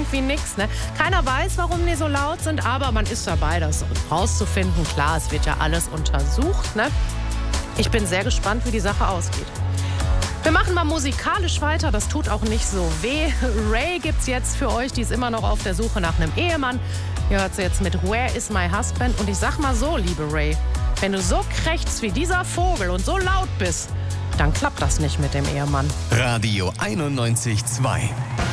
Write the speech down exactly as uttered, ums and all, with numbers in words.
irgendwie nichts. Ne? Keiner weiß, warum die so laut sind, aber man ist dabei, das rauszufinden. Klar, es wird ja alles untersucht. Ne? Ich bin sehr gespannt, wie die Sache ausgeht. Wir machen mal musikalisch weiter, das tut auch nicht so weh. Ray gibt's jetzt für euch, die ist immer noch auf der Suche nach einem Ehemann. Ihr hört sie jetzt mit Where is my husband? Und ich sag mal so, liebe Ray, wenn du so krächzt wie dieser Vogel und so laut bist, dann klappt das nicht mit dem Ehemann. Radio einundneunzig Komma zwei